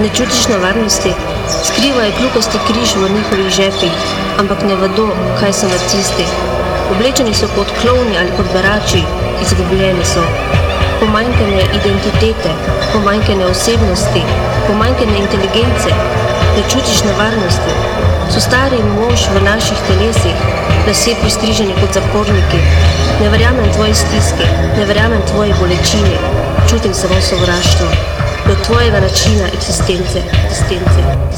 Ne čutiš nevarnosti? Skrivajo kljukasti križ v njihovih žepih, ampak ne vedo, kaj so nacisti. Oblečeni so kot klovni ali kot berači, izgubljeni so. Pomanjkanje identitete, pomanjkanje osebnosti, pomanjkanje inteligence. Ne čutiš nevarnosti? So stari mož v naših telesih, lasje pristriženi kot zaporniki. Ne verjamem tvoji stiski, ne verjamem tvoji bolečini, čutim samo sovraštvo do tvojega načina eksistence.